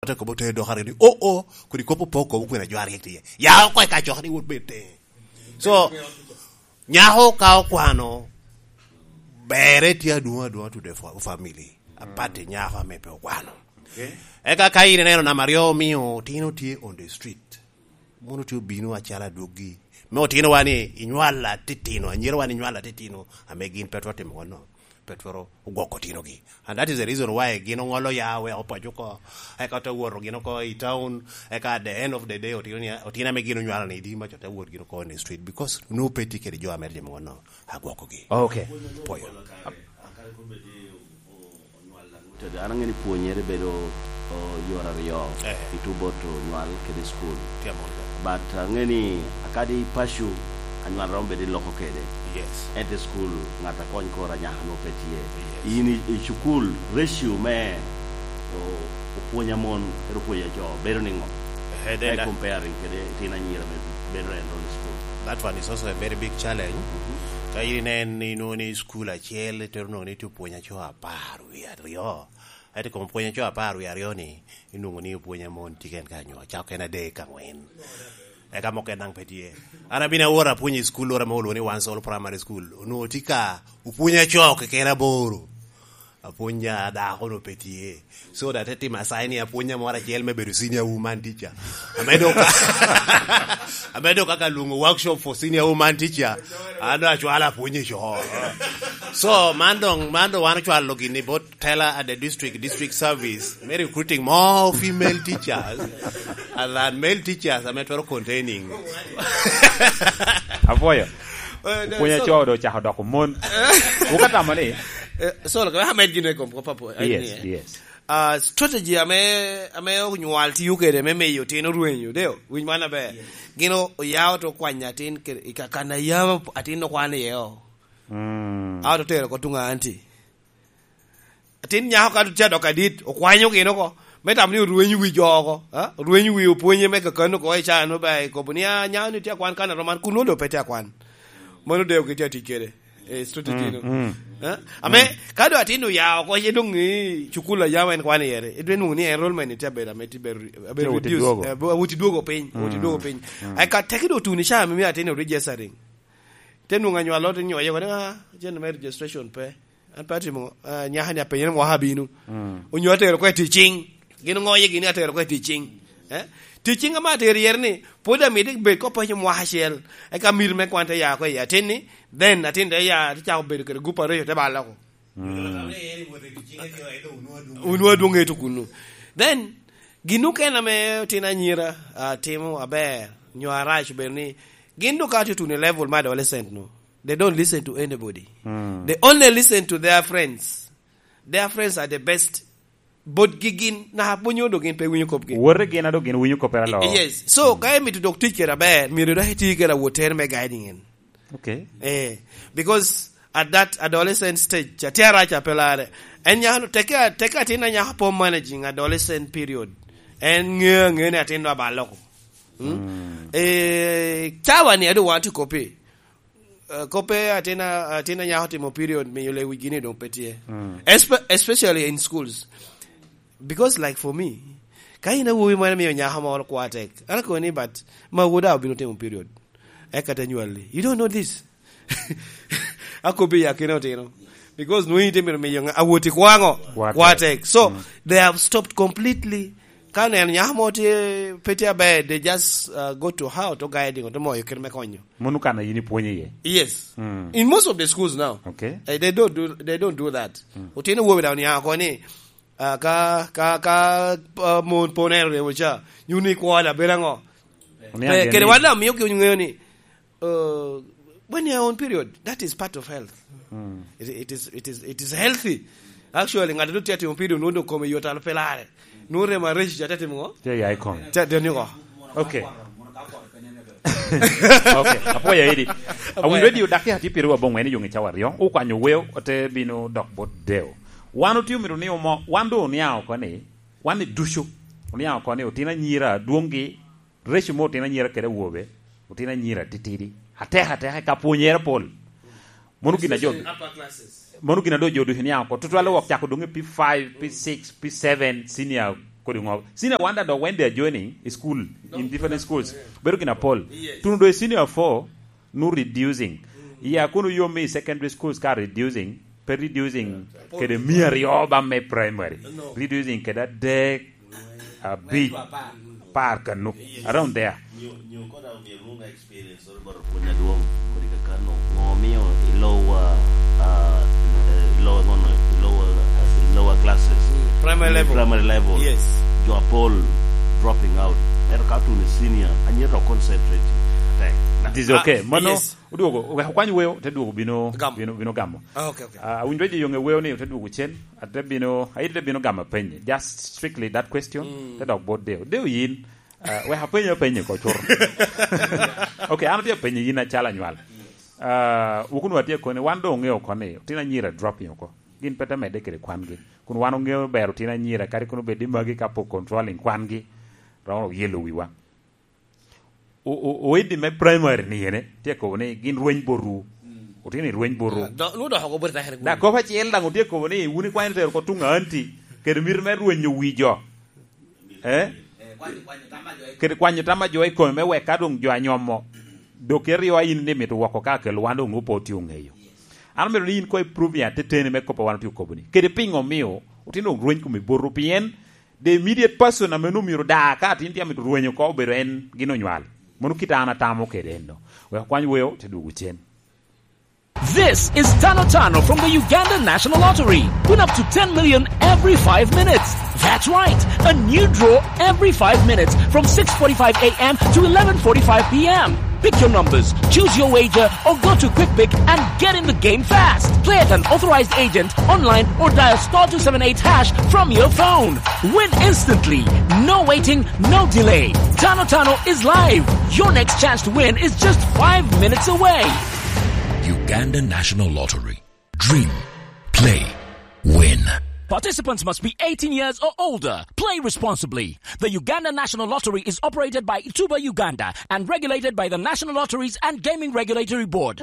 te ko bote do hari o kuri ko poko ko na jwari tie ya ko ka cho ni would bete so nyaho ka kwano bere tia duwa to the family apate nyaho mepe kwano eka kaire neno na Mario mio tino tie on the street mono to binu achala dogi me tino wani inywala titino anyiro wani inywala titino amegin petro timo no petro ugoko tino gi and that is the reason why gino ngolo yawe opajuko eka to woro gino ko I town eka at the end of the day otina megino nywala ni di ma chota woro gino ko on the street because no peti ke jo amerje mo no agoko gi okay poyo arangeni puonyere bedo yora riyo itubo to nwal kede school but ngeni akadi pashu anwal rombe de loko kede at the school ngata kon ko ranya no petie ini school ratio me puonya mon rupoya jo bedo ningo comparing kede tina nyira bedo en school that one is also a very big challenge kai ni school achiel terno ni tu puonya cho aparu ya rio ati ko puonya cho aparu ya rio ni inungo ni puonya mon tiken kanyo cha kena de kangwen e kamo kenang pedie ana bina ora puonya school ora molo ni one all primary school no tika upuonya cho kena boro apuonya da hono pedie so that ati masaini apuonya mora chiel me bedo senior woman teacher amedo kaka lungo workshop for senior woman teacher ando achwala puonye cho so mando wan chwal logini bot teller at the district service me recruiting more female teachers and male teachers ametoro containing avoya puonye cho do cha do ko mon ukata male so lo ka med gine ko papo yes strategy ame nywal ti yukere me meyo tino ruenyo deo winy mana be gino yawo to kwanya tin ikakana yawo atin no kwane yeo auto tero ko tunga anti atin nyaho ka to kadit okwanyo gino ko metam ni ruenyo wi jogo ruenyo wi opuonye me ka kano ko cha no ba ko bunia nyawo ni ti kwan kana roman kuno do pete kwan mono deo ke ti kere strategy no ame kado atino ya ko yedongi chukula yawa en kwane yere edwenu ni enrollment ti abeda meti ber reduce wuti duogo piny I ka tekido tu ni sha mi atino registering tenu nganywa lot nyoye ko jen me registration pe an pati mo nyahani apenyen mo habinu onyo atero ko teaching gino ngoye gini atero ko teaching teaching ama atero yerni poda mi dik be ko pa mo hashel ai ka mir me kwante ya ko ya teni then atinde ya ti cha be ko gupa re te bala ko unwa dunge to kunu then ginu kena me tina nyira timo aber nywarash berni gindu ka to ne level my adolescent no they don't listen to anybody they only listen to their friends are the best but gigin na punyo do gin pe winyo kopke worre gena do gin winyo kopera lo yes so kai mi to dok teacher aber mi do teacher woter me guiding in okay because at that adolescent stage chatera chapelare enya teka tina nya hapo managing adolescent period en ngene atendo abaloko chawa ni I don't want to copy atena nya hotimo period me yole wigini don't petie especially in schools because like for me kaina wo me me nya ha ma ko atek alko ni but ma woda obino temo period ekatanyually you don't know this akobe yakino teno because no ite me young awoti kwango kwatek so they have stopped completely kan en nyamoti petia be they just go to how to guiding to moyo kirme konyo munu kana yini ponye ye yes in most of the schools now okay they don't do that utene wo down ya ko ni ka mon ponero de mocha unique wala berango kere wala miyo ki ngoni when you are on period that is part of health it is healthy actually ngado do tiati on period no do come yotal pelare no re ma reji jatati mo ya icon de ni ko okay okay apo ya idi awu ready udake hati piru abongo eni yongi chawario ukwanyo weo ote bino dokbot deo wanu tiu miru ni omo wando ni ako ni wani dushu ni ako ni utina nyira duongi reshi mo utina nyira kere wobe utina nyira titiri hate kapunyera pol monu gina do jodu ni ako tutwale wak chako dungi P5 P6 P7 senior kodi ngo senior wanda do when they are joining school in different schools beru kina Paul tunu do senior 4 no reducing ya kunu yo me secondary schools ka reducing kede miario ba me primary reducing kede de a big park no around there you got a room experience or about punya duong kodi kakano ngomio lower classes primary level yes you are Paul dropping out er ka tu ni senior and you concentrate it is okay mano yes. udugo kwanyu weo tedugo bino gamo okay windoje yonge weo ni tedugo chen ate bino aide bino gamo penye just strictly that question tedog bod deo yin we hapenye ko choro okay anu dia penye yin achala nywal ukunu atie kone wando ngeo kone tina nyira drop yoko gin peta mede kere kwangi kun wano ngeo bero tina nyira kari kuno bedi magi kapo controlling kwangi rawo yelo wiwa o edi me primary ni yene tie ko ne gin rueny boru otini rueny boru no do ko burta her da ko fa chiel dango tie ko ne wuni kwan ter ko tunga anti kere mir me ruenyo wijo kere kwanyo tama jo ko me we kadung jo anyomo do keri wa in ne mitu wako ka kel wando ngupo ti ungeyo an me rin ko prove ya tetene me ko pa wan ti ko buni kere pingo mio otino rueny ko me boru pien the immediate person amenu miro da ka tinti amitu ruenyo ko bero en gino nywal monu kitana tamo kedendo we kwanyu weo tedugu chen. This is Tano Tano from the Uganda National Lottery. Win up to 10 million every 5 minutes. That's right, a new draw every 5 minutes from 6:45 a.m. to 11:45 p.m. Pick your numbers, choose your wager, or go to QuickPick and get in the game fast. Play at an authorized agent, online, or dial *278# from your phone. Win instantly. No waiting, no delay. Tano Tano is live. Your next chance to win is just 5 minutes away. Uganda National Lottery. Dream. Play. Win. Participants must be 18 years or older. Play responsibly. The Uganda National Lottery is operated by Ituba Uganda and regulated by the National Lotteries and Gaming Regulatory Board.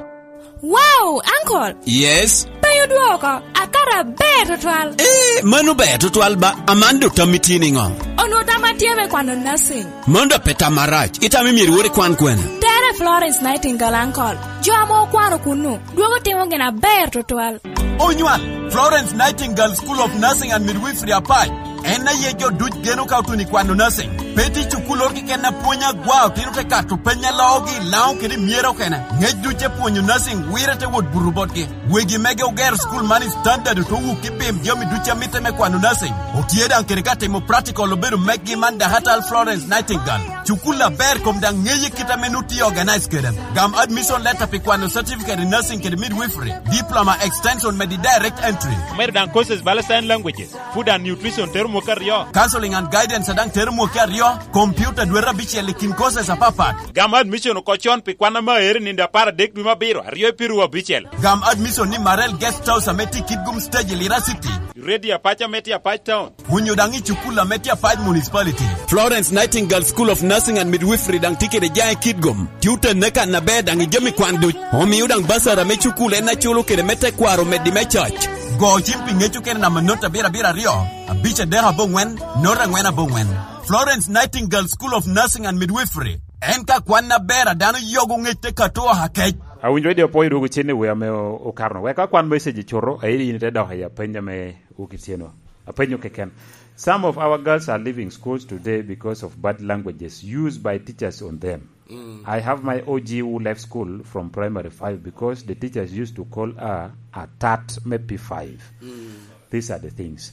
Wow, Uncle. Yes? Payo duoka, akara beto twal. Manu beto twal ba amando tamitini ngo. Ono tamatieve kwano nursing. Mondo peta marach, itami miruore kwan kwena. Tere Florence Nightingale, Uncle. Joamo kwano kunu, duogo timo gena beto twal. Onywan, Florence Nightingale School of Nursing and Midwifery apai. Ena yejo duj geno kautuni kwano nursing. Peti chukulor ki kena punya guau tino te katu penya laogi lao kiri miero kena. Ngej duje punyo nursing wirete wot burubot ki. Wegi mege uger school mani standard to wuki pim jomi duche mite me kwano nursing. Otieda nkirikate mo practical oberu megi manda hatal Florence Nightingale. Chukula ber kom dang ngeye kita menuti organize kedem. Gam admission letter pi kwano certificate in nursing kiri midwifery. Diploma extension medi direct entry. Mer dan courses bala sign languages. Food and nutrition termo karyo. Counseling and guidance adang termo karyo. Computer dwera bichi elikin courses apapat. Gam admission ko chon pi kwana ma eri ninda para dek duma biro. Aryo piru wa bichel. Gam admission ni Marel Guest House ameti Kidgum Stage Lira City. Ready apacha meti apach town. Hunyodangi chukula meti apach municipality. Florence Nightingale School of Nursing and Midwifery dang tike de jaya Kidgum. Tuta neka na bed dang ijemi kwandu. Homi udang basara me chukula ena chulu kere mete kwaro medi me church. Go chimpi ngechu kere na manota bira rio. Abicha deha bongwen, nora ngwena bongwen. Florence Nightingale School of Nursing and Midwifery. Enka kwana bera dano yogo ngete katoa hakej. Awinjo dio po irugo chene we ame o karno. We ka kwan message choro ayi ni te do ya penya me ukitieno. Apenyo keken. Some of our girls are leaving schools today because of bad languages used by teachers on them. I have my OG who left school from primary 5 because the teachers used to call her a tat maybe 5. These are the things.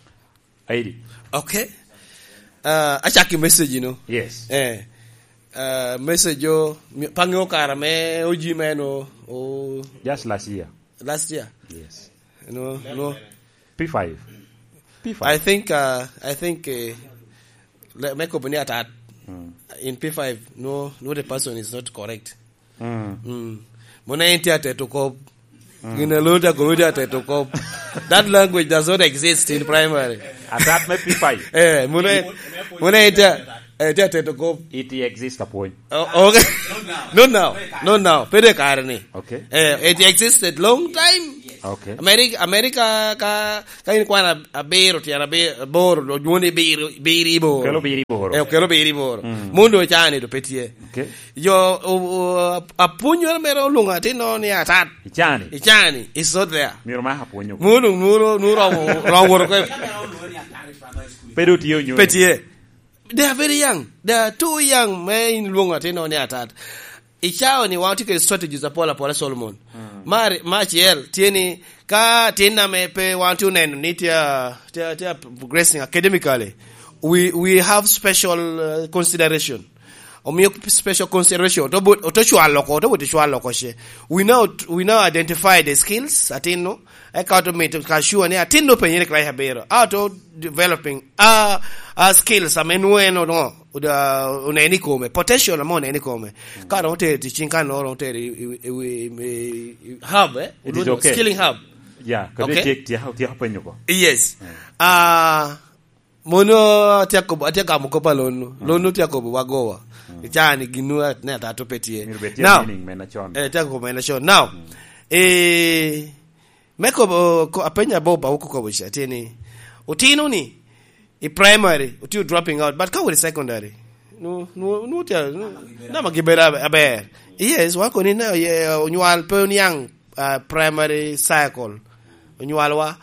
Aidi. Okay. Achaki message, you know. Yes. Message yo pangyo karame oji meno o just last year. Last year. Yes. No. P5. I think make company at in P5 no the person is not correct. Mona entiate to cop. Ginaloda goda to cop. That language does not exist in primary. And that may P5. Mona entiate to cop. It exists a point. Okay. Not now. Pede karne. Okay. It existed long time Okay. America ka in kwana abero tiara boro do nyone biri boro. Kelo biri boro. Kelo biri boro. Mundo chani do petie. Okay. Yo apunyo mero lunga tino ni atat. Ichani is not there. Miro ma apunyo. Nuro rawor ko. Pero tiyo nyo. Petie. They are very young. They are too young men lunga tino ni atat. Ichao ni watu ke strategies za pola Solomon. Machiel tieni ka tina me pe wantu neno ni tia progressing academically. We have special consideration. Special consideration. We now identify the skills atino automate kashua ni atino penyere klai habero. Auto developing skills amenueno no uneni come potential amone any come. Ka hote teaching kan no hote hub skilling hub. Yeah, okay. Tia penyoko. Yes. Mono tiaka mukopa lonu tiaka wagowa. Chani ginua na tatu petie. Now, tiaka mention. Now, meko apenya boba huko kwa bisha teni. Utino ni primary, utiu dropping out, but come with secondary. No tia na magibera abe. Yes, wako ni na unyual pe young primary cycle. Unyualwa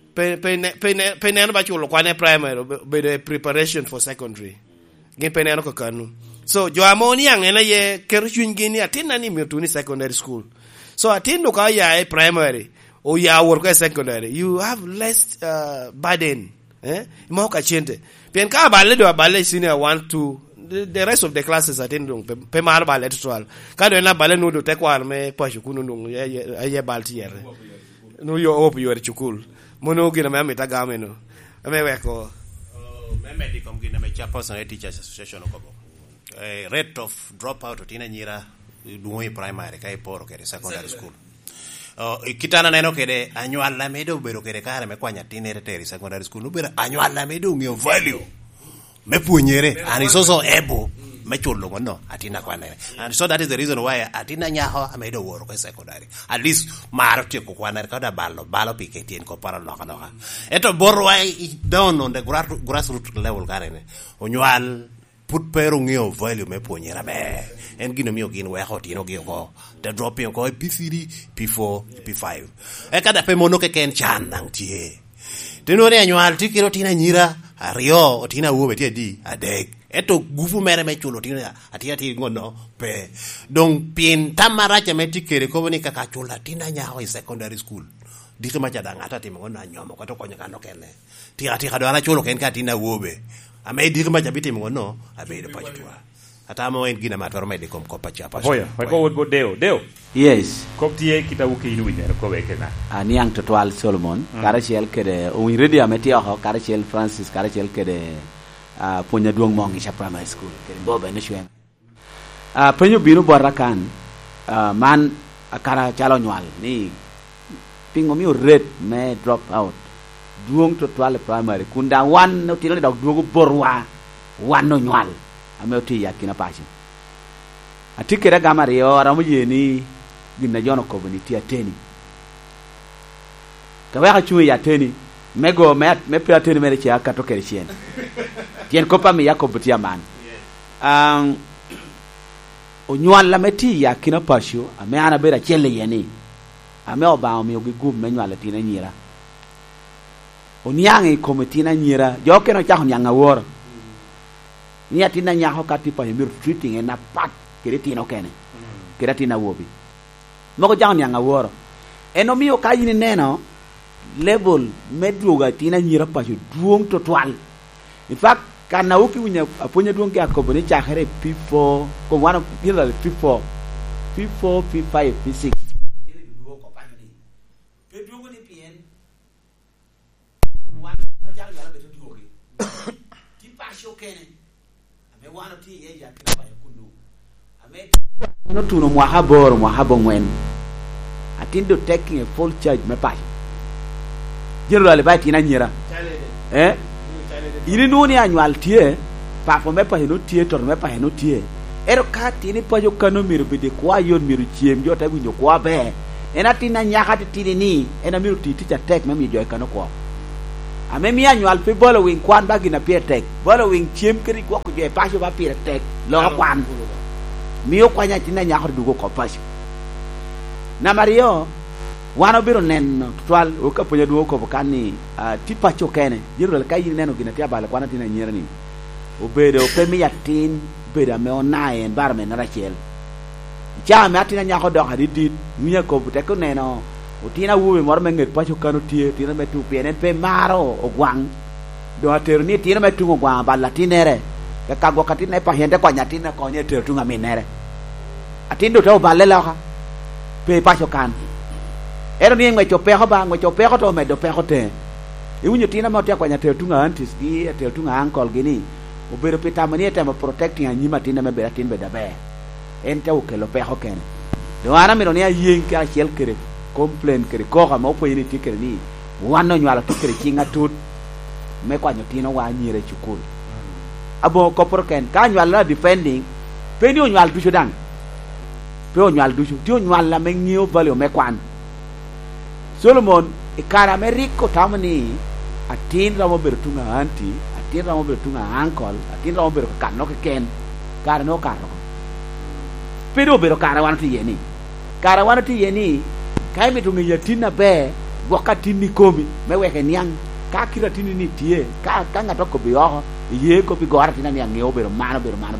peneno ba chulo kwane primary be the preparation for secondary gen peneno ko kanu so jo amoni yang ena ye keru chungini atina ni mituni secondary school so atindo ka ya primary o ya work secondary you have less burden mo ka chente pen ka bale senior 1 2 the rest of the classes atindo pe mar bale total ka do na bale no do tekwar me pashu kunu no ye balti yere no yo op yo chukul mono gina me amita gameno ameweko meme dikom gina me chairperson teachers association okobo rate of dropout otina nyira duoi primary kai poro kere secondary school kitana neno kede anyuala medo bero kede kare me kwanya tinere teri secondary school no bero anyuala medo ngio value me puonyere and is also able me chulo ngono atina kwane and so that is the reason why atina nyaho amedo woro ko secondary at least maro tie ko kwana ka da balo piketien ko para noka eto borwa down on the grassroots level karene onyual put pero ngio value me puonyera be en gino mio gin we hotino gi ko the dropping ko P3 P4 P5 e kada pe mono ke ken chan nang tie tenore anyual tikiro tina nyira ario otina uwe tie di adek eto gufu mere me chulo tina atia ti ngono pe donc pin tamara cha metikere ko ni kaka chula tina nyaho in secondary school dike macha danga ata timo ngono anyomo ko to konya kano kene ti ati kadwana chulo ken ka tina uwe ame dike macha bitimo ngono abedo pachtua ata mo en gina matoro me dikom ko pacha pa hoya ko go deo yes koptie kitawuke inu winere ko wekena ani ang total Solomon karachel kede o iredi ameti ho karachel Francis karachel kede punya duong mong isha primary school kede boba ne shwen penyo biro barakan man akara chalo nyal ni pingo mi red me drop out duong total primary kunda wan no tilo dog duogo borwa wan no nyal ameti yakina pachi atikere gamari yo aramuye ni gina jono ko boni tia teni kawa chu ya teni mego me pia teni mere chia ka to kere chien tien ko pa mi yakob tia man onyual la meti ya kina pashu ame ana bera chele yeni ame oba mi ogi gub me nyala tina nyira onyangi komitina nyira joke no cha nyanga wor ni atina nyaho katipa mi treating na pat kere tino kene kere tina wobi moko jang nyanga woro eno miyo kaji ni neno level medruga tina nyira pashu duong total in fact kana uki winya aponya duong ke akobo ni chakere P4 ko wana pila P4 P5 P6 ile duo ko pa ni pe duo ni pien wana jang yala be duo ki pasho kene ame wana ti ye ya kina pa kundu ame no tuno mwahabo ngwen atindo taking a full charge me pa general ba tina nyira ini nuni annual tie pa fo me pa no tie tor me pa no tie ero ka tini pa yo kano miru bide kwa yon miru chiem yo ta winyo kwa be ena tina nyaka tini ni ena miru titi cha tek memi joy kano ko ame mi annual pe bolo wing kwan bagi na pie tek bolo wing chiem kri ko ko joy pasho ba pie tek lo kwan mi o kwanya tina nyaka dugo ko pasho na mario wano biro nen twal o ka ponya dugo ko kani ti pacho kene jiro le kayi neno gina tia bala kwana tina nyerni o bedo pe mi yatin bedo me onaen bar me na rachel cha me atina nyako do hadidit minya ko bute ko neno utina wuwe mor me nget pacho kanu tie tina me tu pienen pe maro ogwang do aterni tina me tu ogwang balla tinere ka kago katina pa hende kwa nyatina ko nye ter tu ngaminere atindo to balle la pe pacho kan ero ni ngwe chope ho ba ngwe chope ho to me do pe ho te iwunyo tina ma tia kwa nyater tu ngantis gi ter tu ngankol gini obero pita mani eta ma protecting anyima tina me bera tin be dabe ente o ke lo pejo ken do ana mi ronia yin ka chel kere complain kere ko ga mo po yini tikere ni wano nyala tikere kinga tut me kwa nyotino wa nyire chukul abo ko por ken ka nyala defending pe ni onyal du chudan pe onyal du chu dio nyala me ngio value me kwan Solomon ikara Americo tamani atin ra mo bertunga anti atin ra mo bertunga uncle atin ra mo ber kan no ken kar no kar pero karawan ti yeni kai mi tungi yatina be wakati ni komi me weke niang ka kira tini ni tie ka ngato ko biyo ye ko bi gora tina niang yo bero mano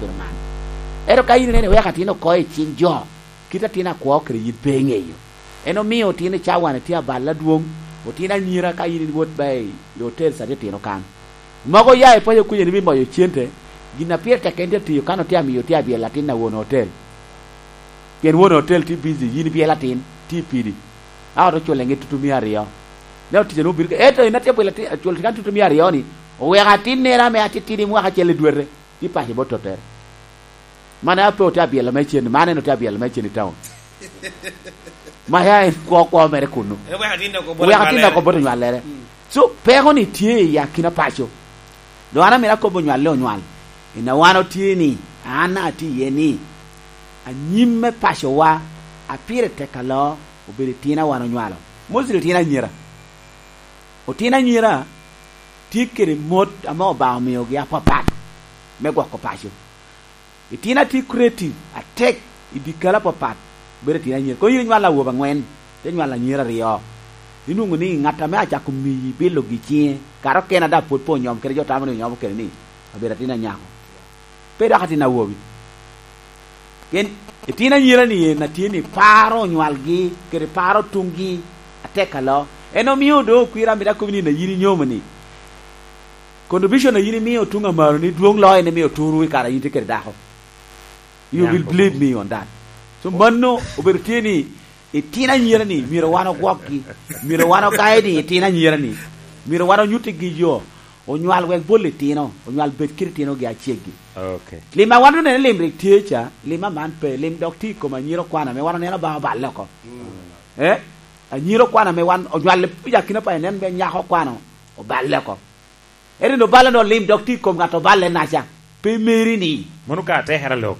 ero kai ni ne weka tino ko e chinjo kita tina ko kre yit penge yo eno mio tini chawana tia balla duong o tina nyira ka yini wot bay yo tel sa tino kan mago ya e po yo kunye ni mi moyo chiente gina pieta kende tiyo kano tia mi yo tia bi latina won hotel ken won hotel ti busy yini bi latin ti pidi awto chole ngi tutu mi ario ne ti no bir eto ina te bela ti chole kan tutu mi ario ni o we gatin ne ra me atiti mu ha chele duere ti pa he bototer mana po ta bi la me chen mana no ta bi la me chen town ma ya ko mere kunu we gatin ko boto nyalere so pero ni tie ya kina pacho do ana me ra ko bo nyale onwal ina wano tie ni ana ti yeni anyime pasho wa apire tekalo obere tina wano nywalo mozile tina nyira o tina nyira tikere mot ama ba mi ogi apapat megwa ko pasho tina ti creative attack idikala papat bere tina nyira ko yiri nywala wo ba ngwen te nywala nyira rio inungu ni ngata me acha kumi bilo gichie karo kena da potpo nyom kere jota amno nyom kere ni abere tina nyako pero akatina wobi ken tina nyira ni na tieni paro nywalgi kere paro tungi atekalo eno miudo kwira mira kumini na yini nyomani contribution na yini mio tunga maru ni duong loy ne mio turu kara yite kere daho you will believe me on that so manno obertieni tina nyira ni mira wano gwaki mira wano kaidi tina nyira ni mira wano nyuti gijo o nywal wek bolle tino o nywal bet kirtino gi achiegi okay lima wano ne limri tiecha lima man pe lim dokti ko ma nyiro kwana me wano ne ba balle ko a nyiro kwana me wan o nywal pija kina pa nen be nyako kwano o balle ko eri no balle no lim dokti ko ngato balle nacha pe meri ni munuka te heralo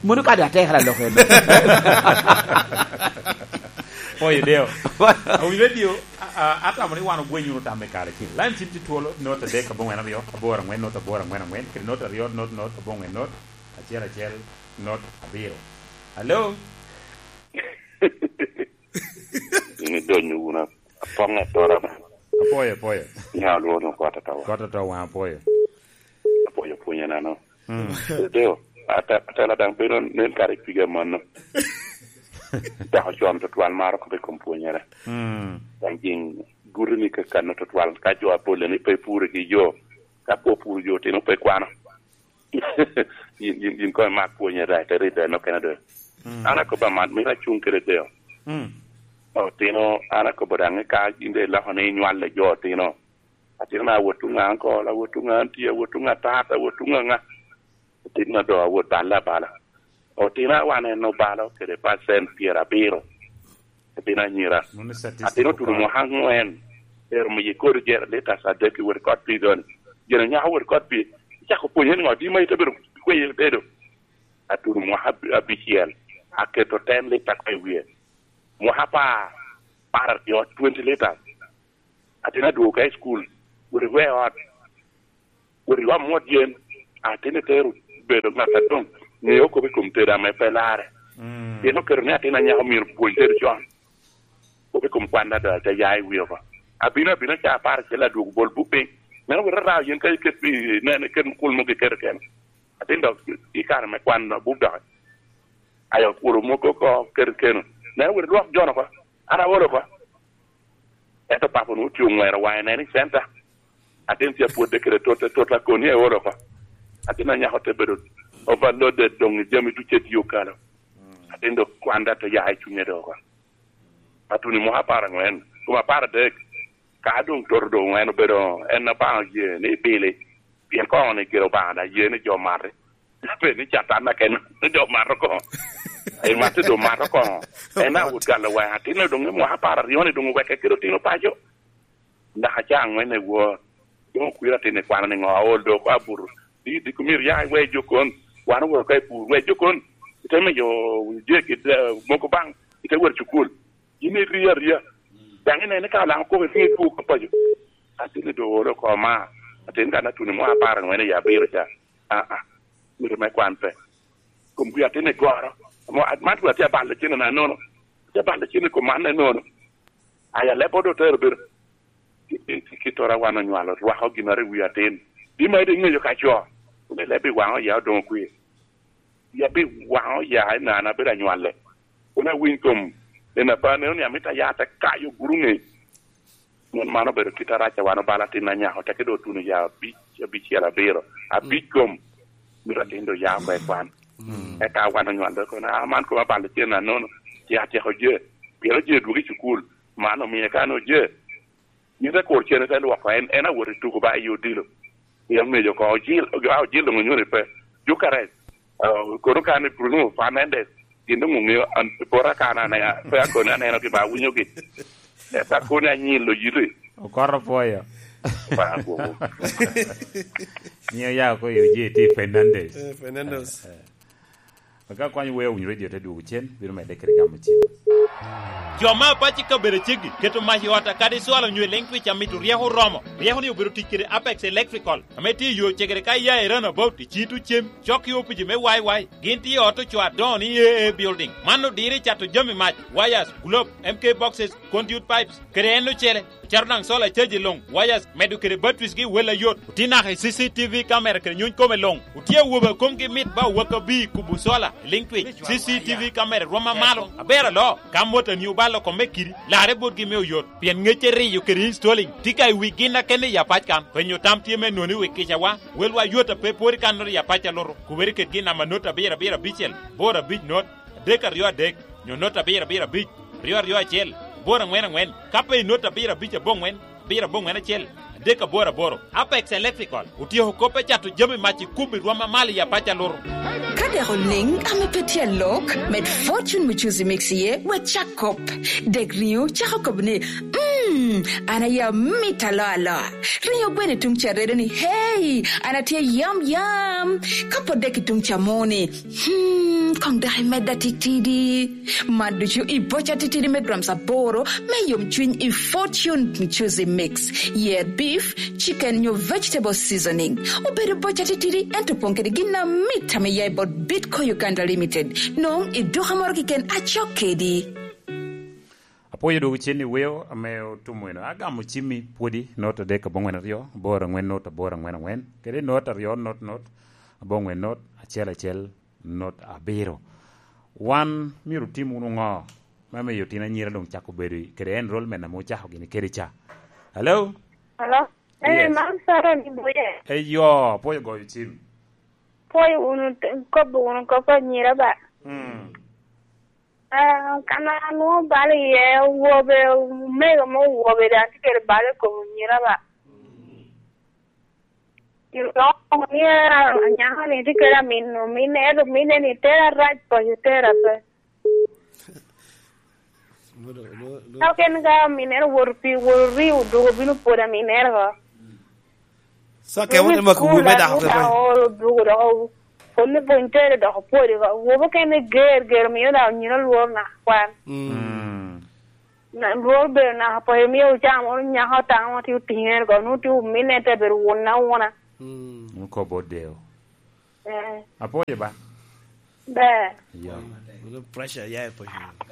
Oye deo. O video ata mo ni wano gwenyu no tambe kare kin. Lan tinti tolo no ta de ka bon eno abora ngwen no ta bora ngwen kri no ta rio no bon no achel no abiro. Hello. Ni donyu una ponga tora. Apoyo. Ya lo no kwata tawa apoyo. Apoyo punya nano. Deo ata la dang pero nen kare piga man. Da ho jom to twal maro ko be kompunyere dangin gurni ka kan to twal ka jo apole ni pe pure ki jo ka po pure jo te no pe kwano yin ko ma punyere te rede no kanada ana ko ba mat mi ra chung kere deo o tino ana ko bodang ka inde la hone nywal le jo tino atina wotunga ko la wotunga anti wotunga tata wotunga nga tino do wotala bala o tina wane no balo que de pasen piera biro tina nyira atino tu mo hangwen mi yikor ger leta sa de ki wer kot pi don ger nya wer kot pi ja ko ponyen ngodi mai to biro ko yel bedo atu mo habichiel aketo ten leta ko wie mo hapa para yo 20 liters atina do kai school we out we wa mo jen atina teru bedo na taton ne yo ko be kumtera me pelare e no kerne atina nya mir pointer John ko be kum kwanda da yai wiova abina cha para ke la do bol bupe me no ra yen kai ke bi ne ken kul mo ke ken atinda ikar me kwanda buda ayo kuro mo ko ken na we rock John ko ana woro ko eto papo no tiu ngera wa ne center atentia pour decreto tota koni e woro ko atina nya hote bedo overloaded dong jami du chet yo kala atendo kwanda to ya chu nyedo ko atuni mo hapara ngwen kuma para de ka dong tordo ngwen bedo en ba ye ne bele bien ko ne gero ba na ye ne jo mare pe ni chata na ken jo mare ko ai mate do mare ko e na u gala wa atino dong mo hapara rione dong we ke kiro tino pajo nda ha cha ngwen ne wo yo kuira tene kwana ne ngo do ko aburu di kumir ya we jokon wana wo kai pu we jokon iteme yo je ki moko bang ite wer chukul ine ria dangene ne kala ko fi ku ko pajo atene do ro ko ma atene kana tuni mo apara ngene ya biro cha mi me kwante kum ku atene goro mo atmat ku atia balle chine na nono ya balle chine ko manne nono aya le podo terber ki tora wana nywalo wa ho ginare wi atene di mai de ngeyo ka cho ne le bi wa ya don ku ya bi wa ya na be da nywale una winkom ena pa ne oni amita ya ta kayo gurunge non mano be kitara cha wana balati na nya ho ta ke do tunu ya bi ya la bero a bikom mi ratendo ya ba kwan e ka wana nywale ko na man ko ba le tena non ya te ho je pero je du ki school mano mi ka no je ni da ko chene ta lo fa ena wori tu ko ba yo dilo yang me yo ko jil lo ngure pe yo kare ko ro kan Bruno Fernandes indo ngwe an pora kana na pe ko na na ki ba winyo ki e ta ko na ni lo yire o korro poyo ba go ni ya ko yo je ti Fernandes aka kwani we un radio te du chen biro me de kere gam chin Joma pachi ka bere chigi keto mahi wata kadi swala nywe lengwi cha mitu riahu romo riahu ni ubiru tikiri Apex Electrical ameti yo chegere ka ya erana about chitu chem chok yo piji me wai ginti auto chwa doni AA building mano diri chato jami match wires globe MK boxes conduit pipes kere eno chere charnang sola cheji long wires medu kere batteries gi wela yot utina ha CCTV camera kere nyun kome long utie woba komgi mit ba waka bi kubu sola lingwi CCTV camera roma malo abera lo kamota ni ubalo kome kiri lare bot gi me yot pien ngeche ri yo kere installing tikai wigina kene ya pachkan penyo tamtie me noni wikicha wa welwa yota pe pori kanor ya pacha loro kuberi ket gina manota bera bichel bora bich not deka rio dek nyo nota bera bich rio chel bora ngwen kape nota bira bicha bongwen chel deka boro Apex Electrical utio kope chatu jami machi kubi rwama mali ya pacha loro Kade Roling amepetia lok med fortune mchuzi mixie we chakop degrio chakop ni ana ya mita la rio gwene tungcharere ni hey anatia yum kapo deki tungchamoni kong dahi meda titidi maduchu ibocha titidi me gram saboro me yum chwin I fortune mchuzi mix yeah beef chicken nyo vegetable seasoning ubere bocha titidi ento ponkedi gina mita me yai bot Bitco Uganda Limited nong idoha morgiken achokedi apoyo do cheni weo ame tumweno aga muchimi podi nota de ka bongwen rio bora ngwen nota bora ngwen kede nota rio not bongwen not achel not abiro wan miru timu ngo mame yotina nyira dong chako beri kede enrollment na mo chaho gini kede cha hello mam sara ni boye yo apoyo go chim poyo unu ko nyira ba kana no bale ye wobe mega mo wobe da tikere bale ko nyira ba yo ni anya ni tikere mine ni tera right po tera pe no ken ga mine worpi do binu poda mine ga sa ke wona maku be da ho Only pointed the Hopori, what can a girl me out, you know, Lorna, one. na robe na po mi o jam o nya ha ta o ti tinger go no ti minute ber wona ko bodeo apoye ba yeah pressure yeah po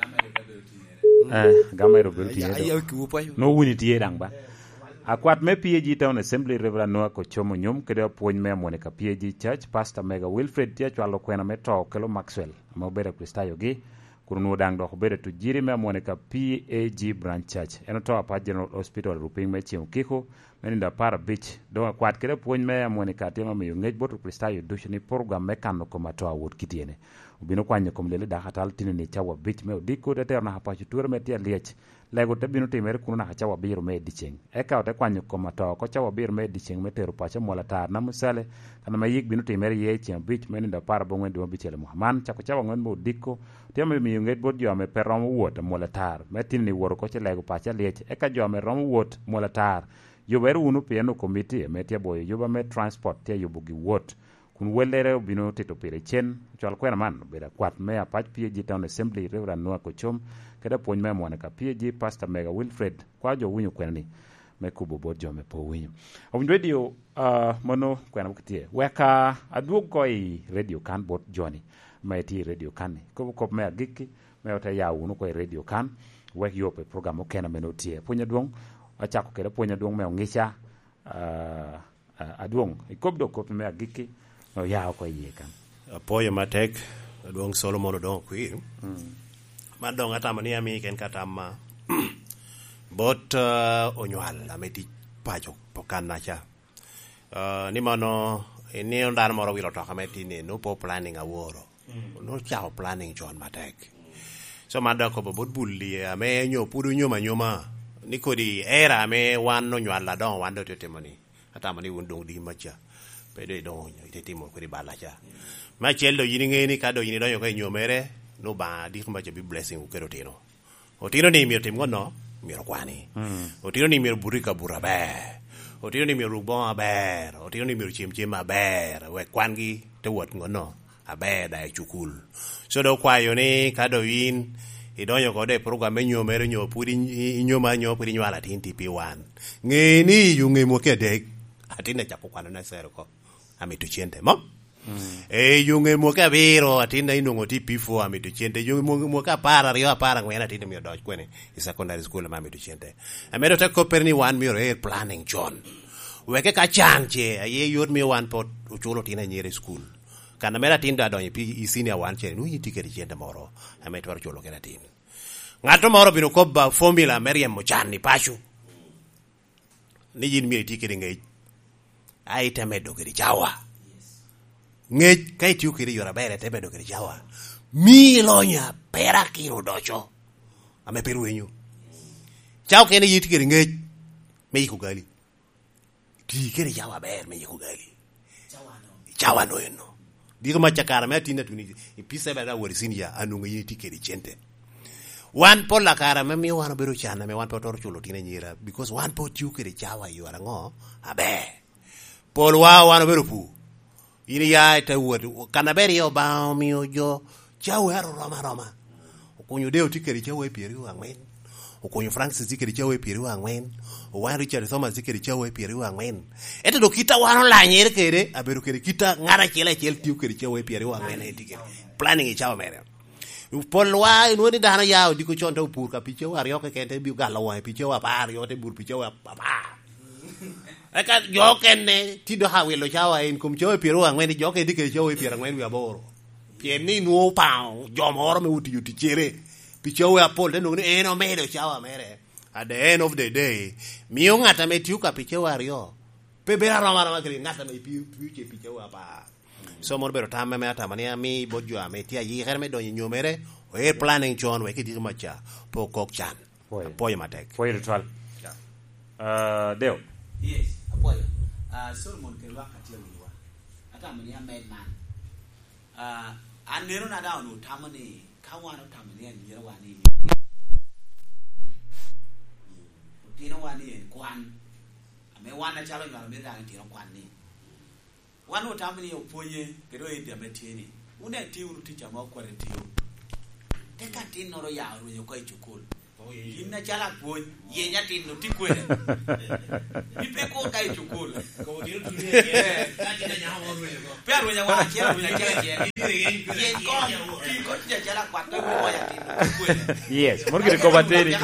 gamero belti no wuni tie dang ba akwat me PAG Town Assembly Reverend Noah Kochomo nyum kede puonj me Monica PAG Church Pastor Mega Wilfred tia chwalo kwena me to kelo Maxwell mo bere Kristayo gi kurunu dang do bere tu jiri me Monica PAG Branch Church eno to apa General Hospital ruping me chim kiko meninda para beach do akwat kede puonj me Monica tia me ngej botu Kristayo dushni program me kanu ko mato awut kitiene ubino kwanye komlele da hatal tinini chawa beach me diko de terna hapa chutur me tia liech lego te binu timere kuna ha chawa biro me dicheng eka te kwanyo ko mato ko chawa biro me dicheng metero pacha mola tar na musale kana mayik binu timere ye chen bich men da par bo ngendo bichele muhammad chako chawa ngon mo dikko te me mi nget bod jo me perom wot mola tar metin ni woro ko che lego pacha liech eka jo me rom wot mola tar yo beru unu piano committee metia boy yo ba me transport te yo bugi wot kun welere binu tito pire chen chal kwena man beda kwat me apach PAG Town Assembly Reverend Noah Kochom kada pony me Monica PAG Pastor Mega Wilfred kwa jo winyo kwenani me kubo bodjo me po winyo on radio mono kwena bukitie weka aduog koi radio kan bot Johnny me ti radio kan ko ko me agiki me ota ya unu koi radio kan wek yo pe program o kena menotie ponya duong achako keda ponya duong me ongisha aduong ikobdo ko me agiki no ya ko yikan apoyo matek aduong Solomon odong kwir madong atamani ami ken katama bot onyual ameti pajo pokana cha ni mano ni ondan moro wiro to kameti ni no po planning aworo no chao planning John matek so madako bot bulli ame nyo pudu nyoma ni kodi era me wan no nyala don wan do tetemani atamani wundong di macha pede don tetimo kodi balacha ma chelo yini ngeni kado yini don yo kai nyomere no ba di kuma be blessing ukero tino otino ni mi tim gono mi ro kwani otino ni mi burika burabe otino ni mi rubo aber otino ni mi chim aber we kwangi te wot ngono abe da chukul so do kwayo ni kado yin idonyo kode program nyomere nyo puri nyoma nyo puri nyala tin TP1 ngeni yunge mo kedek atina chakukwana na sero ko amituchende mo yunge mo ka biro atinda inongo TP4 amituchende yunge mo ka para rio para ngena tinda mi doj kwene secondary school ma amituchende amedo ta koperni wan mi re planning John weke ka chanche aye yod mi wan pot uchulo tina nyere school kana mera tinda donye pi senior wan che nu yitike chende moro ametwar chulo kena tin ngato moro bino kobba formula Meriam Mochani pashu ni yin mi tikere ngej ai temedo kiri chawa ngej kai tiu kiri yora bere temedo kiri chawa mi lonya pera kiro docho ame peru enyu chao kene yiti kiri ngej me yikugali ti kiri chawa ber me yikugali chawa no eno digo machakara me atinda tuni ipisa bada worisini ya anunga yiti kiri chente wan po la kara me mi wan beru chana me wan po tor chulo tina nyira because wan po tiu kiri chawa yora ngo abe Paul wa wana berupu ini ya ta wot kana beri yo ba mi ojo chawe aro roma okunyu deo tikeri chawe pieri wa ngwen okunyu Francis tikeri chawe pieri wa ngwen o wan Richard Thomas tikeri chawe pieri wa ngwen eto do kita wano la nyere kere aberu kere kita ngara chele tiu keri chawe pieri wa ngwen tikeri planning e chawe mere Paul wa inwoni dana yawo diko chonta upur ka piche wa ryo ke kente bi galawa piche wa par yo te bur piche wa papa eka jokene tido hawelo chawa en kum chowe piero angwen joke dike chowe piero angwen wi aboro pien ni nuo pao jomoro me uti yuti chere pichowe apol teno ni eno medo chawa mere at the end of the day miyo ngata me tiuka pichowe ario pe bera rama kri ngata me piuche pichowe apa so mon bero tamme me atamani ami bojo ame tia yi herme do nyomere o e planning John we kidi macha po kok chan poye matek poye ritual deo yes apoyo Solomon ke wakati wiwa ata mani made man anero na dawo no tamani kawana tamani an yero wani tino wani kwan ame wana chalo ngara me da tino kwan ni wano tamani oponye kedo e diametieni une tiuru ticha ma kware tiu teka tinoro ya ro yo ko ichukul Inna chala boy ye nyatin no tikwe. Mi pe ko kai chukul. Ko diru tu ye. Ta kina nya ho ro. Pero nya wa chela nya chela ye. Ye ko chala kwat ko mo ya tin tikwe. Yes, morgi ko bateri.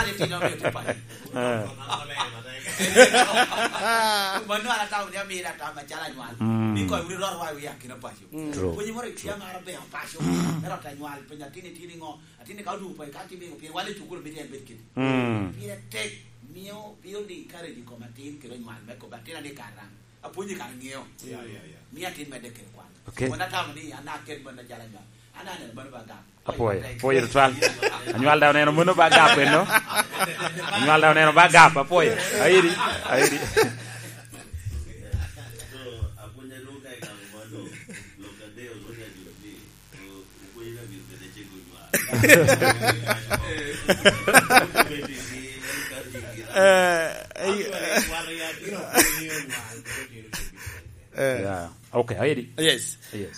Mano ala tahu dia mira tama chala nyual. Ni ko uri ro wa ya kina pasyo. Ko ni mori tia ngara be pasyo. Era ta nyual pe nyatini tini ngo. Atini ka du pe ka ti be pe wale chukul be ten be kin. Pia tek mio pio di kare di komatin ke nyual be ko batena di karang. Apunyi kan ngeo. Ya. Mia tin me de ke kwan. Wana tamu ni ana ken bana chala nyual. Ana ne bana ba ga. Apoy ritual. Anyual daw neno muno ba gap no. Anyual daw neno ba gap apoy. Ayiri. Apunya luka ka mono. Luka deo luka jubi. Ukoy na bi de chego ma. Okay, ayiri. Yes.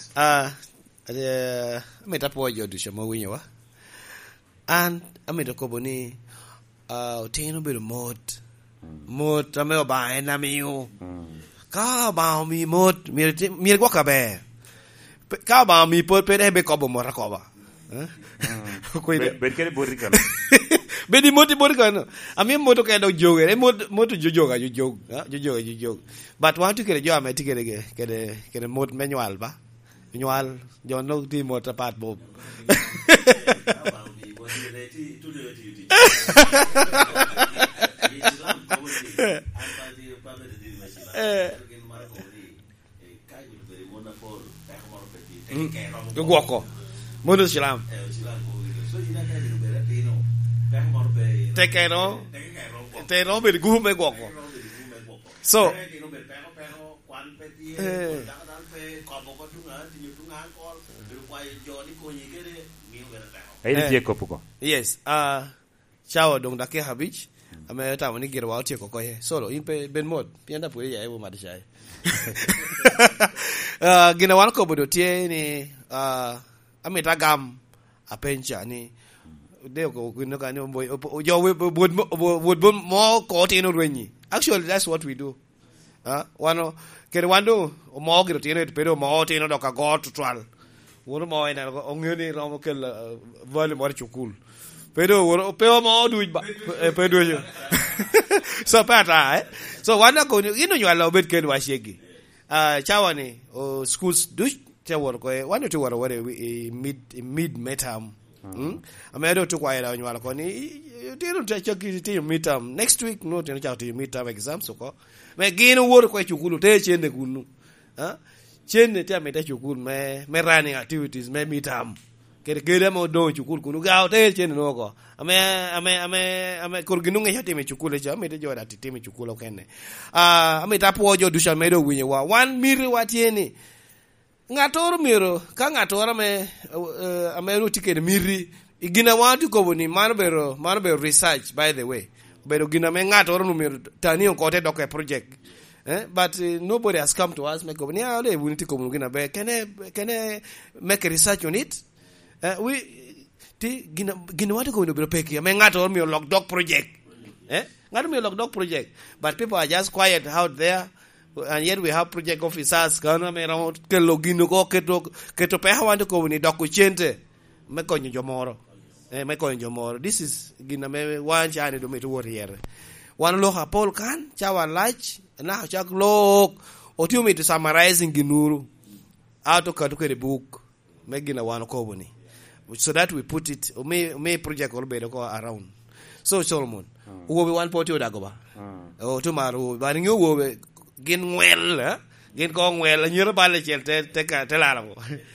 Ameta pojo dusha mawinyo wa. And ameta koboni teno bit mot ameo ba en amiu. Ka ba mi mot mi gwa ka be. Ka ba mi pot pe be kobo mora koba. Ko be kere borika. Be di moti borika no. Ami moto ka do joge, moto jojoga. But want to kere jo ameti kere mot manual ba. Nyual jo no ti mota pat bob. Guoko. Mono silam. Tekero. Tekero be gu me guoko. So yes, chao dong dake habich. Ame ta woni gir wa tie ko ko he. Solo in pe ben mod. Pienda puri ya e wo madishai. Gina wan ko bodo tie ni ame ta gam apencha ni de ko gino ka ni boy yo would more ko tie no rwenyi. Actually that's what we do. Wano kere wando mo giro tie pero mo tie no doka go to twal. Wono mo ina ongeni romo kel vale mo chukul. Pero wono peo mo du ba pedo yo. So pata so wana ko ino nyala obet kel washegi. Chawani schools do chawor ko wano to wara mid metam. Amedo to kwa ila nyala ko ni tino chaki ti midterm next week no tino chati midterm exam so ko me gino wor ko chukulu te chende kunu. Chende te ameta chukul me running activities me midterm kere mo do chukul kunu ga te chende no ko ame korginu nge hati me chukule cha me te joda titi me chukula kene ameta pojo dusha medo winye wa one miri watieni ngatoro miro ka ngatoro me ameru tikere miri igina watu ko boni marbero research by the way bero gina me ngatoro numero tani ko te doke project. But nobody has come to us. We need to communicate. Can I make a research on it? We gina what going to be peki. I mean, not only a lock dog project. Not only a lock dog project. But people are just quiet out there, and yet we have project officers. Gana me around ke logino ko keto peha want to go ni dokuchente. Me konyo jomoro. Me konyo jomoro. This is gina me one chane do me to worry here. One loha Paul kan chawa large. Now, Jack Lok, or to me to summarizing Ginuru out of the book, making a one company, so that we put it, may project or better go around. So, Solomon, who will be 140 Dagoba, or tomorrow, but you will get well, get gone well, and you're about to take a telaro.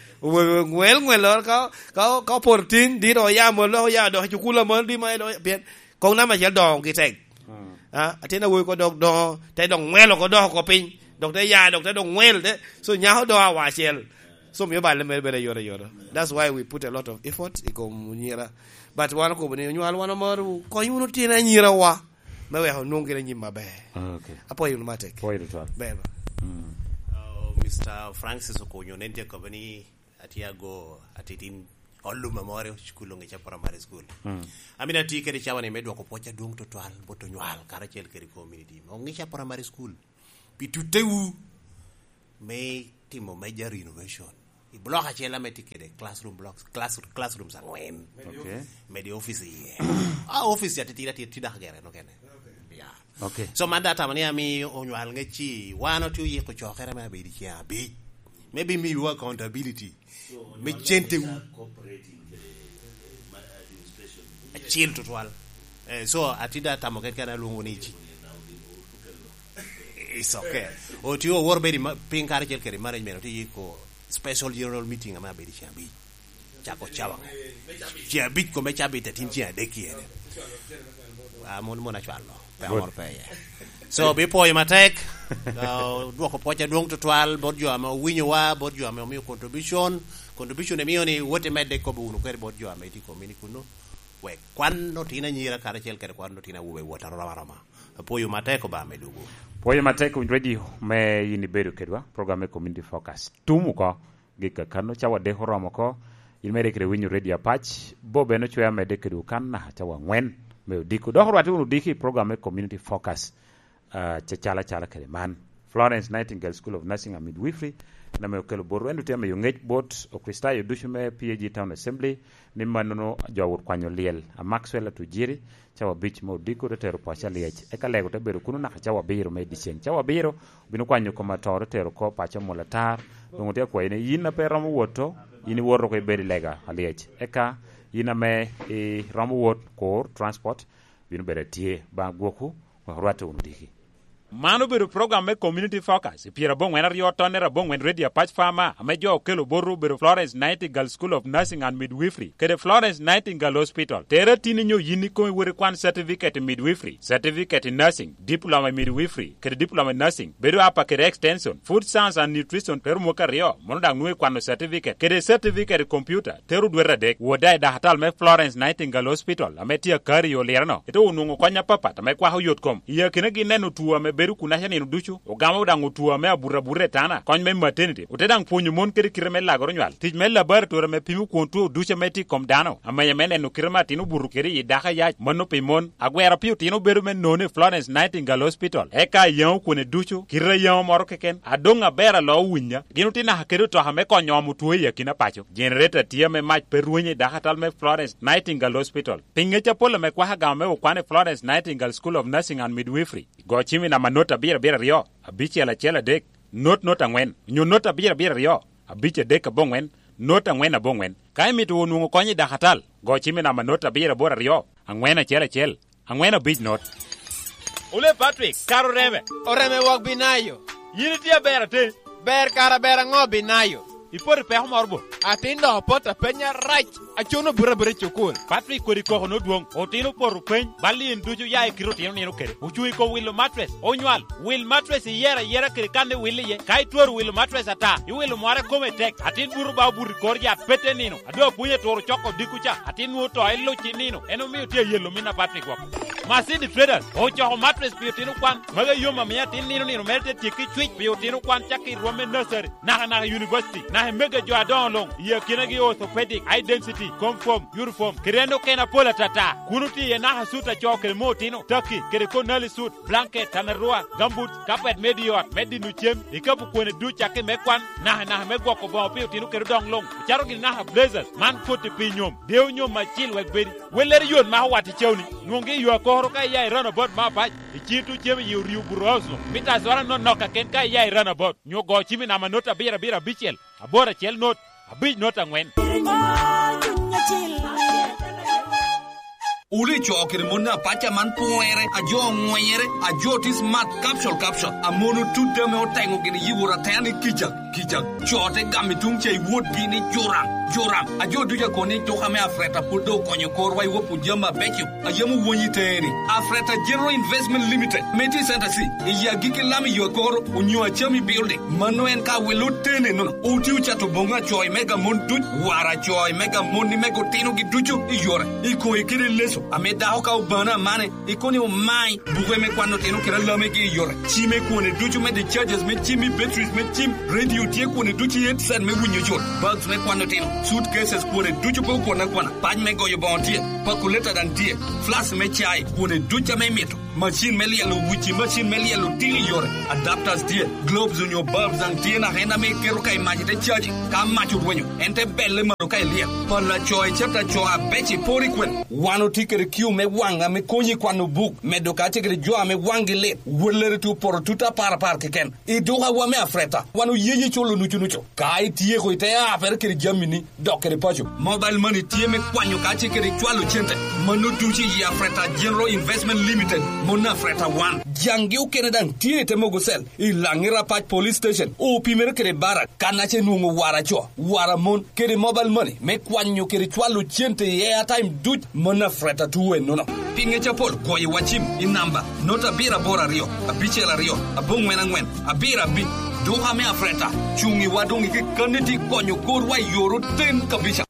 Well, go 14, did or yamolo, yado, Chukula Mondi, my Konama Yadong, get take. Atina we ko dog do te dong ngelo ko do ko pin dog te ya dog te dong ngel de so nya do wa shel so me ba le me be yoro. That's why we put a lot of effort iko nyira but wan ko bani nyal wan mo ko yunu tina nyira wa me we ho nungire nyima be. Okay, apo yunu matek point it one beba. Mr. Francis Okonyo nente ko bani atiago atitin Olu memore school ngi cha primary school. Amina ti kede chawane medwa ko pocha dung to twal boto nywal karachel kede community. Ngi cha primary school. Pituteu me timo major renovation. I block achela meti kede classroom blocks, classroom sangwen. Okay. Medi office ye. Office ya titira gere no kene. Okay. So mandata mani ami onywal ngechi 1 or 2 years ko chokere ma be di chia be. Maybe me work accountability. Me chente chill to twal. So atida tamoket kana lungu nichi. It's okay. O tiyo wor be di pin kar chel kere management ti ko special general meeting ama be di chia be. Chako chawa. Chia bit ko me chabi tatin chia deki ene. Mon chwalo. So before you take duoko pocha duong to twal bodjo ama winyo wa bodjo ama mi contribution emiyo ni wote mede ko bunu kere bodjo ama iti community kuno we kwano tina nyira kare chel kere kwano tina uwe wota rama apoyo mateko ba medugo poyo mateko ready me yini bedo kedwa program community focus tumu ko gika kano chawa de horamo ko ilmere kere winyo ready apach bobe no chwa mede kedu kan na chawa ngwen me diko do horwati unu diki program community focus chala kere man Florence Nightingale School of Nursing and Midwifery na me okelo boru endu tema yo ngej bot o Kristayo dushume PAG Town Assembly ni manono jawur kwanyo liel a Maxwell Tujiri chawa beach mo diko de tero pacha liech e kalego te beru kuno na chawa biro me dicen chawa biro binu kwanyo ko matoro tero ko pacha molatar ngote ko ene yina pe ramu woto yini woro ko beri lega liech eka yina me ramu wot ko transport binu beretie ba goku ko rwate undiki Mano beru program me community focus. Piera bon when rio tonera bon when ready a patch farmer. Amejo kelo boru beru Florence Nightingale School of Nursing and Midwifery. Kede Florence Nightingale Hospital. Tera tininyo yiniko were kwan certificate in midwifery, certificate in nursing, diploma in midwifery, kede diploma in nursing. Beru apa kede extension, food science and nutrition teru moka rio. Monodang nue kwano certificate. Kede certificate in computer. Teru dwera dek. Wodai da hatal me Florence Nightingale Hospital. Ametia kari yo lerano. Ito unungo kwanya papa. Tamekwa huyotkom. Iya kinegi nenu tuwa me beru kunasha ni duchu ogama udangu tuwa me abura tana kony me maternity utedang punyu mon kiri kireme lagoro nywal tij me laboratory me pimu kontu duche meti kom dano amaya mene no kirema tinu buru kiri idaka ya mano pimon agwera piu tinu beru me none Florence Nightingale Hospital eka yaw kone duchu kirre yaw moro keken adonga bera lo winya ginu tina hakeru to hame konyo mutuwe yakina pacho generator tia me mach peruenye dakatal me Florence Nightingale Hospital pingecha pole me kwa haga me ukwane Florence Nightingale School of Nursing and Midwifery go chimi na manota bira rio abichi ala chela dek not angwen nyu nota bira rio abichi dek bongwen not angwen abongwen kai mitu unungo konyi dakatal go chimi na manota bira rio angwen chela angwen abich not Ule Patrick karo reme oreme wak binayo yini tia bera te ber kara bera ngo binayo ipori peho morbo atindo pota penya rach achuno bura chukul Patrick kori ko no duong otino poru pen bali enduju ya ikirotino nino kere uchui ko Will Mattress onywal Will Mattress yera kere kande Will ye kai toru Will Mattress ata yu Will more come tek atin buru ba buru korja pete nino ado punye toru choko dikucha atin wo to elo chinino eno mi tie yelo mina Patrick wako Masindi Traders ocho Mattress piotino kwan maga yoma miya tin nino melte tiki twitch piotino kwan chaki Rome nursery na university na mega joadon long ye kinagi orthopedic identity conform uniform kirendo kena pola tata kunuti ye na hasuta choke motino taki kere konali suit blanket tanarua gambut carpet mediot medinu chem ikapu kwene ducha ke mekwan na megwa ko bo pio tinu kere dong long charo gi na blazers man koti pinyom deu nyom machil wegberi weler yon ma wati chewni nongi yo ko ka ya run about ma ba ichitu chem yu riu burozo mita zora no noka ken ka ya run about nyogo chimi na manota bira bichel abora chel not abij not angwen Uli chokir muna pacha man poere ajo ngoyere ajo tis mat capsule amono tudde me otengo gini yiwura tani kijak chote gamitung chei wood gini joram ajo duja koni toka me afreta pudo konyo korwa iwo pujama bechu ayemu wonyi teni afreta General Investment Limited meti center si iya giki lami yokoro unyo chami building manoen ka welu tene no uti uchato bonga choi mega mon duj wara choi mega mon ni mego tino giduju iyora iko ikire leso ameda hoka ubana mane ikoni umai bugwe me kwano tino kira lame ki iyora chime kone duju me the charges me chimi batteries me chim radio Minu tie kuone duchi yet sen me winyo jot. Bags me kwano tin. Suitcases kuone duchi po kuona kwana. Pany me goyo bon tie. Pakuleta dan tie. Flas me chai kuone ducha me mito. Machine me lielo wichi, machine me lielo tili yore. Adapters tie. Globes on your bulbs and tie na hena me kero kai majite charging. Ka machu wenyo. Ente belle mano kai liel. Pala choy chapta choa bechi pori kwen. Wano tikere kiu me wanga me konyi kwano book. Me doka tikere joa me wangi lit. Wulere tu poro tuta para keken. Idoga wa me afreta. Wano yeye cholo nuchu. Kai tie ko ite afer kere jamini dokere pacho. Mobile money tie me kwanyo ka tikere chwalo chente. Manu duchi ya afreta General Investment Limited. Mona freta one. Jangi u Kenedan tie te mogosel. Ilangira patch police station. O pimere kere barak. Kanache nungu wara cho. Wara mon kere mobile money. Me kwanyo kere chwalo chente airtime duch. Mona freta tuwe nono. Pinge chapol koye wachim inamba. Nota bira bora rio. Abichela rio. Abung wenangwen. Abira bi. Doha me afreta. Chungi wadungi ke kaneti konyo korwa yoro ten kabisha.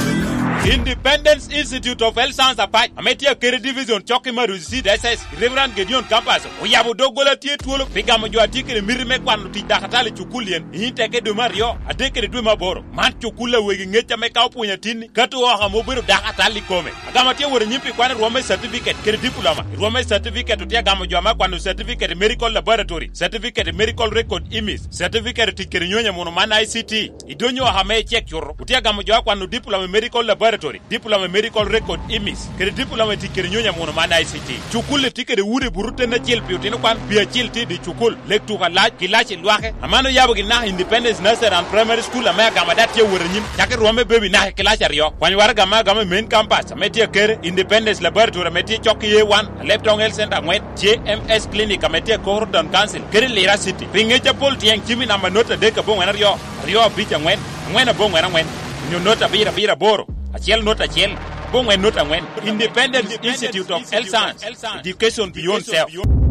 Independence Institute of Health Science Apach, Ametia Kere Division, Chokimaru, CDSS, Reverend Gideon Campus, Oyabudo Gola Tietulo, Pigamo Atiki, Mirimequan, Tidakatali Chukulian, Inteke de Mario, Adeke de Dumaboro, Man Chukula, Wiging Make-up Punyatini, Katu Hamobu, Dakatali Come, Agamatia were Nimpi Quan Rome certificate, Kere Diploma, Rome certificate to Tiagamo Jama, certificate Medical Laboratory, certificate Medical Record Imis, certificate Tikerinia Monomana ICT, Idonyo Hame check your Tiagamo Jaquan Diploma Medical Laboratory. Diploma medical record imis kere diploma tikere nyonya mono mana ICT chukul tikere wure burute na chil piotino kwan pia chil ti di chukul lektu kala kilachi lwache amano yabo gina Independence Nursery and Primary School ama gama datie wure nyim take rome baby na kilachi rio kwani war gama main campus ametie kere Independence Laboratory ametie choki ye1 Leptong Health Center ngwen JMS Clinic ametie Gordon Council kere Lira City pingecha pol tieng chimi na manota deka bonga rio bicha ngwen bonga ngwen nyonota bira boro Achiel not achiel, bong when not and when. Independent Institute of Health Science, Education Beyond Self.